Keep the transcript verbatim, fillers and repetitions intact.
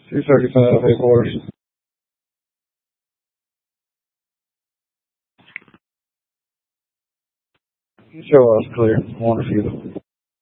Two seconds in the headquarters. Show us clear. I want to see them.